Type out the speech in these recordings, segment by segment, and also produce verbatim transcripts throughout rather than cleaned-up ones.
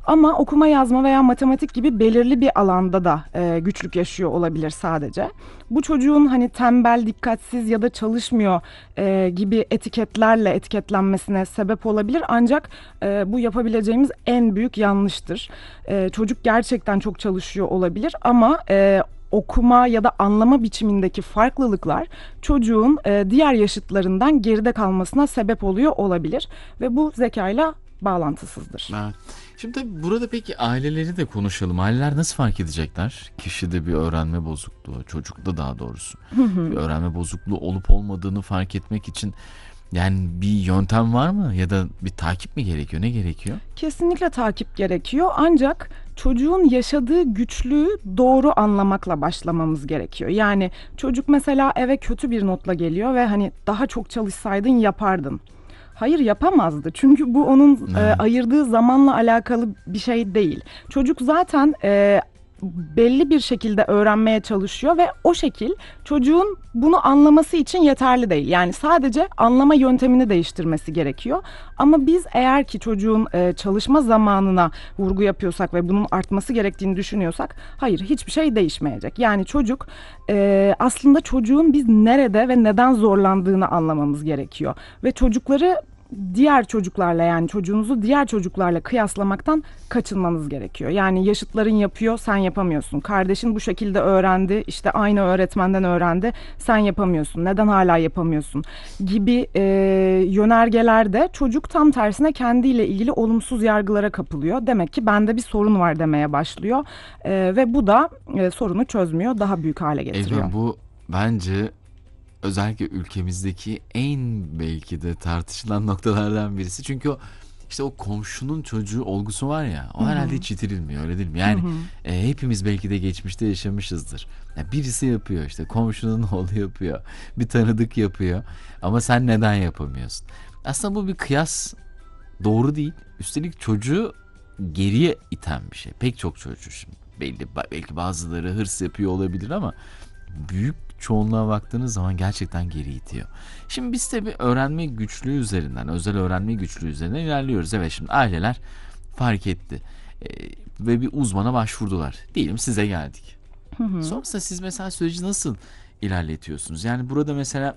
Ama okuma yazma veya matematik gibi belirli bir alanda da e, güçlük yaşıyor olabilir sadece. Bu çocuğun hani tembel, dikkatsiz ya da çalışmıyor e, gibi etiketlerle etiketlenmesine sebep olabilir. Ancak e, bu yapabileceğimiz en büyük yanlıştır. E, çocuk gerçekten çok çalışıyor olabilir ama e, okuma ya da anlama biçimindeki farklılıklar çocuğun e, diğer yaşıtlarından geride kalmasına sebep oluyor olabilir ve bu zekayla bağlantısızdır. Evet. Şimdi tabii burada peki aileleri de konuşalım. Aileler nasıl fark edecekler? Kişide bir öğrenme bozukluğu, çocukta daha doğrusu bir öğrenme bozukluğu olup olmadığını fark etmek için yani bir yöntem var mı? Ya da bir takip mi gerekiyor? Ne gerekiyor? Kesinlikle takip gerekiyor ancak çocuğun yaşadığı güçlüğü doğru anlamakla başlamamız gerekiyor. Yani çocuk mesela eve kötü bir notla geliyor ve hani daha çok çalışsaydın yapardın. Hayır, yapamazdı çünkü bu onun e, Evet. ayırdığı zamanla alakalı bir şey değil. Çocuk zaten e, belli bir şekilde öğrenmeye çalışıyor ve o şekil çocuğun bunu anlaması için yeterli değil. Yani sadece anlama yöntemini değiştirmesi gerekiyor. Ama biz eğer ki çocuğun e, çalışma zamanına vurgu yapıyorsak ve bunun artması gerektiğini düşünüyorsak, hayır, hiçbir şey değişmeyecek. Yani çocuk e, aslında çocuğun biz nerede ve neden zorlandığını anlamamız gerekiyor. Ve çocukları diğer çocuklarla, yani çocuğunuzu diğer çocuklarla kıyaslamaktan kaçınmanız gerekiyor. Yani yaşıtların yapıyor, sen yapamıyorsun. Kardeşin bu şekilde öğrendi, işte aynı öğretmenden öğrendi, sen yapamıyorsun. Neden hala yapamıyorsun? Gibi e, yönergelerde çocuk tam tersine kendiyle ilgili olumsuz yargılara kapılıyor. Demek ki bende bir sorun var demeye başlıyor. E, ve bu da e, sorunu çözmüyor, daha büyük hale getiriyor. Ecem, bu bence özellikle ülkemizdeki en belki de tartışılan noktalardan birisi. Çünkü o işte o komşunun çocuğu olgusu var ya, o herhalde hiç yitirilmiyor, öyle değil mi? Yani e, hepimiz belki de geçmişte yaşamışızdır. Ya birisi yapıyor, işte komşunun oğlu yapıyor, bir tanıdık yapıyor ama sen neden yapamıyorsun? Aslında bu bir kıyas doğru değil. Üstelik çocuğu geriye iten bir şey. Pek çok çocuğu şimdi belli, belki bazıları hırs yapıyor olabilir ama büyük çoğunluğa baktığınız zaman gerçekten geri itiyor. Şimdi biz tabii öğrenme güçlüğü üzerinden, özel öğrenme güçlüğü üzerinden ilerliyoruz. Evet, şimdi aileler fark etti Ee, ve bir uzmana başvurdular. Diyelim size geldik. Sonrasında siz mesela süreci nasıl ilerletiyorsunuz? Yani burada mesela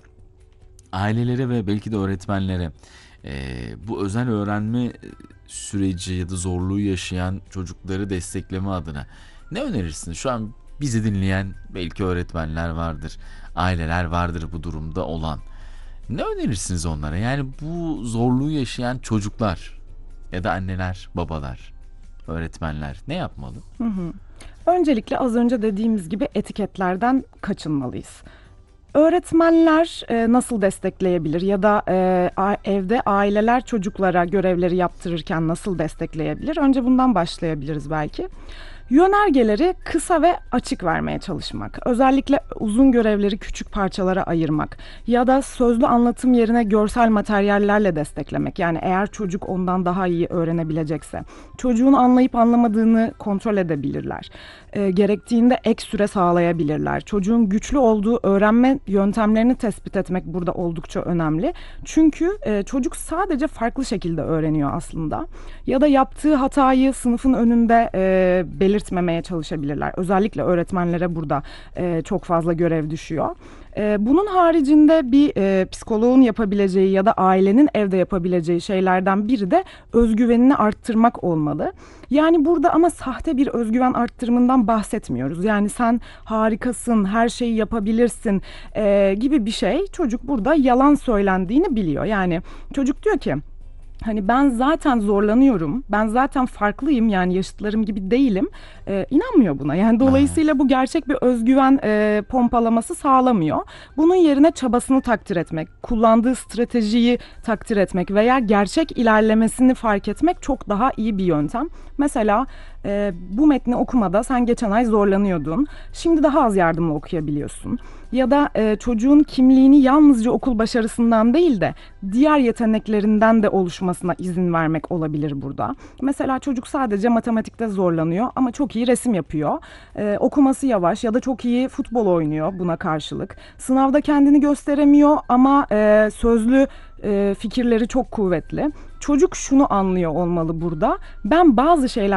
ailelere ve belki de öğretmenlere e, bu özel öğrenme süreci ya da zorluğu yaşayan çocukları destekleme adına ne önerirsiniz? Şu an bizi dinleyen belki öğretmenler vardır, aileler vardır bu durumda olan. Ne önerirsiniz onlara? Yani bu zorluğu yaşayan çocuklar ya da anneler, babalar, öğretmenler ne yapmalı? Öncelikle az önce dediğimiz gibi etiketlerden kaçınmalıyız. Öğretmenler e, nasıl destekleyebilir ya da e, a- evde aileler çocuklara görevleri yaptırırken nasıl destekleyebilir? Önce bundan başlayabiliriz belki. Yönergeleri kısa ve açık vermeye çalışmak. Özellikle uzun görevleri küçük parçalara ayırmak ya da sözlü anlatım yerine görsel materyallerle desteklemek. Yani eğer çocuk ondan daha iyi öğrenebilecekse, çocuğun anlayıp anlamadığını kontrol edebilirler. E, gerektiğinde ek süre sağlayabilirler. Çocuğun güçlü olduğu öğrenme yöntemlerini tespit etmek burada oldukça önemli. Çünkü e, çocuk sadece farklı şekilde öğreniyor aslında. Ya da yaptığı hatayı sınıfın önünde e, belirtmemeye çalışabilirler. Özellikle öğretmenlere burada e, çok fazla görev düşüyor. E, bunun haricinde bir e, psikoloğun yapabileceği ya da ailenin evde yapabileceği şeylerden biri de özgüvenini arttırmak olmalı. Yani burada ama sahte bir özgüven arttırımından bahsetmiyoruz. Yani sen harikasın, her şeyi yapabilirsin e, gibi bir şey. Çocuk burada yalan söylendiğini biliyor. Yani çocuk diyor ki, hani ben zaten zorlanıyorum, ben zaten farklıyım, yani yaşıtlarım gibi değilim. Ee, inanmıyor buna. Yani dolayısıyla bu gerçek bir özgüven e, pompalaması sağlamıyor. Bunun yerine çabasını takdir etmek, kullandığı stratejiyi takdir etmek veya gerçek ilerlemesini fark etmek çok daha iyi bir yöntem. Mesela e, bu metni okumada sen geçen ay zorlanıyordun, şimdi daha az yardımla okuyabiliyorsun. Ya da e, çocuğun kimliğini yalnızca okul başarısından değil de diğer yeteneklerinden de oluşmasına izin vermek olabilir burada. Mesela çocuk sadece matematikte zorlanıyor ama çok iyi resim yapıyor. E, okuması yavaş ya da çok iyi futbol oynuyor buna karşılık. Sınavda kendini gösteremiyor ama e, sözlü e, fikirleri çok kuvvetli. Çocuk şunu anlıyor olmalı burada: ben bazı şeyler